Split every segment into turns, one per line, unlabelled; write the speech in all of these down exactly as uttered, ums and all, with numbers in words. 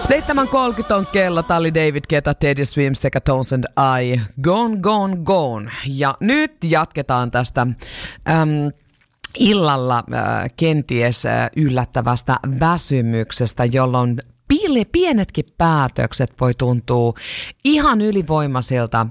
seitsemän kolmekymmentä on kello. Tää oli David Guetta, Teddy Swims sekä Tones and I. Gone, gone, gone. Ja nyt jatketaan tästä äm, illalla äh, kenties äh, yllättävästä väsymyksestä, jolloin piile, pienetkin päätökset voi tuntua ihan ylivoimaisilta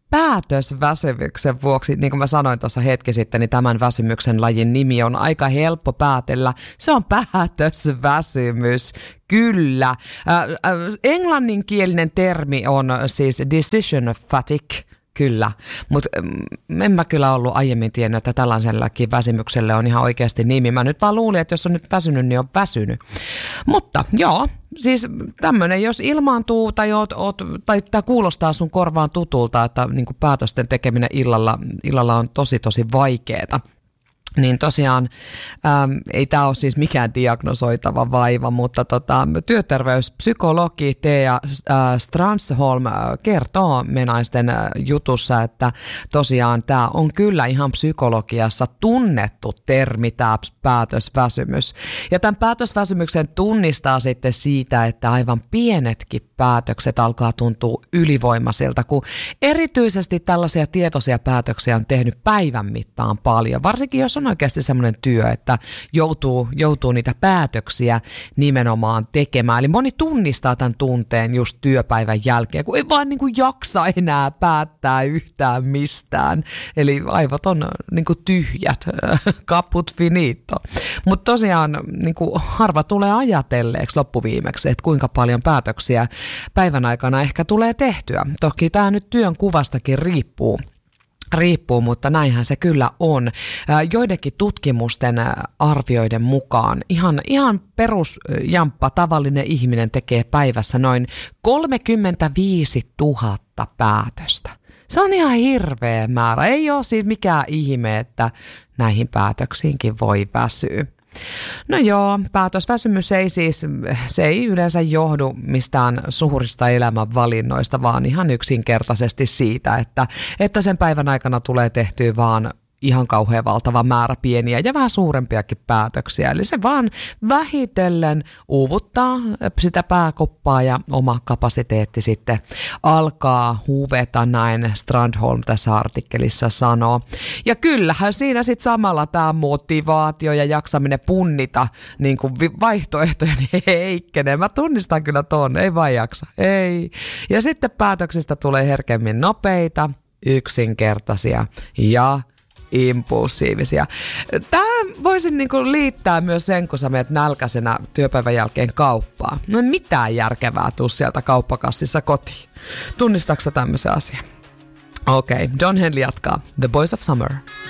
päätösväsymyksen vuoksi. Niin kuin mä sanoin tuossa hetki sitten, niin tämän väsymyksen lajin nimi on aika helppo päätellä. Se on päätösväsymys. Kyllä. Äh, äh, englanninkielinen termi on siis decision fatigue. Kyllä, mutta en mä kyllä ollut aiemmin tiennyt, että tällaisellakin väsymykselle on ihan oikeasti nimi. Mä nyt vaan luulin, että jos on nyt väsynyt, niin on väsynyt. Mutta joo, siis tämmöinen, jos ilmaantuu tai, oot, oot, tai tämä kuulostaa sun korvaan tutulta, että niin kuin päätösten tekeminen illalla, illalla on tosi tosi vaikeeta. Niin tosiaan ähm, ei tämä ole siis mikään diagnosoitava vaiva, mutta tota, työterveyspsykologi Thea äh, Stransholm äh, kertoo menaisten äh, jutussa, että tosiaan tämä on kyllä ihan psykologiassa tunnettu termi, tämä päätösväsymys. Ja tämän päätösväsymyksen tunnistaa sitten siitä, että aivan pienetkin päätökset alkaa tuntua ylivoimaisilta, kun erityisesti tällaisia tietoisia päätöksiä on tehnyt päivän mittaan paljon, varsinkin jos on oikeasti semmoinen työ, että joutuu, joutuu niitä päätöksiä nimenomaan tekemään. Eli moni tunnistaa tämän tunteen just työpäivän jälkeen, kun ei vaan niin kuin jaksa enää päättää yhtään mistään. Eli aivot on niin kuin tyhjät, kaput finito. Mutta tosiaan niin kuin harva tulee ajatelleeksi loppuviimeksi, että kuinka paljon päätöksiä päivän aikana ehkä tulee tehtyä. Toki tämä nyt työn kuvastakin riippuu. Riippuu, mutta näinhän se kyllä on. Joidenkin tutkimusten arvioiden mukaan ihan, ihan perusjamppa tavallinen ihminen tekee päivässä noin kolmekymmentäviisituhatta päätöstä. Se on ihan hirveä määrä. Ei ole siis mikään ihme, että näihin päätöksiinkin voi väsyä. No joo, päätösväsymys ei siis, se ei yleensä johdu mistään suurista elämänvalinnoista, vaan ihan yksinkertaisesti siitä, että, että sen päivän aikana tulee tehtyä vaan ihan kauhean valtava määrä pieniä ja vähän suurempiakin päätöksiä. Eli se vaan vähitellen uuvuttaa sitä pääkoppaa ja oma kapasiteetti sitten alkaa huveta, näin Strandholm tässä artikkelissa sanoo. Ja kyllähän siinä sitten samalla tämä motivaatio ja jaksaminen punnita niin kuin vaihtoehtoja niin heikkenee. Mä tunnistan kyllä ton, ei vaan jaksa, ei. Ja sitten päätöksistä tulee herkemmin nopeita, yksinkertaisia ja impulsiivisia. Tämä voisin niinku liittää myös sen, kun sä menet nälkäisenä työpäivän jälkeen kauppaan. No mitään järkevää tuu sieltä kauppakassissa kotiin. Tunnistatko sä tämmöisen asian? Okei, okay. John Henley jatkaa. The Boys of Summer.